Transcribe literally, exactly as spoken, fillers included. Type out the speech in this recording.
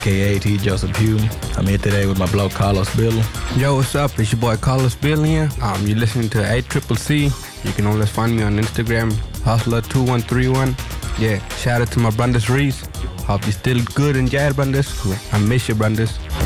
aka T. Joseph Pugh. I'm here today with my bloke Carlos Bill. Yo, what's up? It's your boy Carlos Bill here. Um, you're listening to A Triple C. You can always find me on Instagram, Hustler two one three one. Yeah, shout out to my brothers Reese. Hope you're still good and jail, brothers. I miss you, brothers.